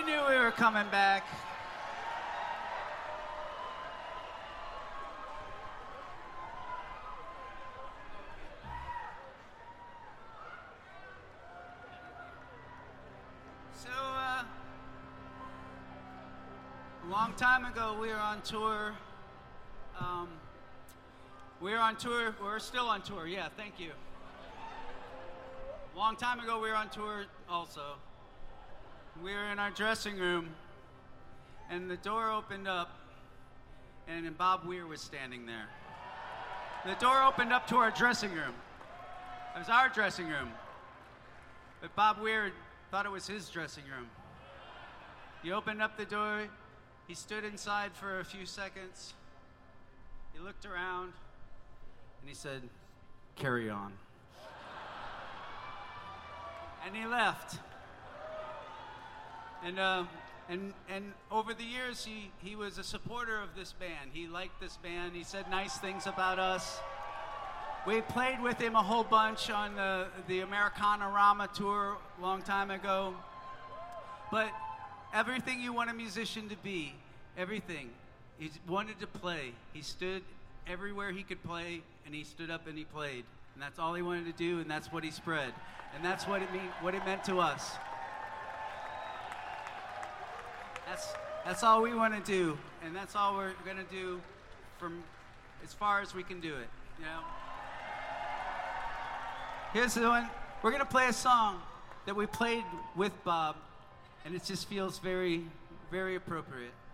knew we were coming back. So, a long time ago, we were on tour. We're still on tour, yeah, thank you. A long time ago, we were on tour also. We were in our dressing room, and the door opened up, and Bob Weir was standing there. The door opened up to our dressing room. It was our dressing room. But Bob Weir thought it was his dressing room. He opened up the door. He stood inside for a few seconds. He looked around, and he said, "Carry on." And he left. And over the years, he was a supporter of this band. He liked this band. He said nice things about us. We played with him a whole bunch on the Americana-Rama tour a long time ago. But everything you want a musician to be, everything. He wanted to play. He stood everywhere he could play, and he stood up and he played. And that's all he wanted to do, and that's what he spread. And that's what it meant to us. That's all we want to do, and that's all we're going to do from as far as we can do it, you know? Here's the one. We're going to play a song that we played with Bob, and it just feels very, very appropriate.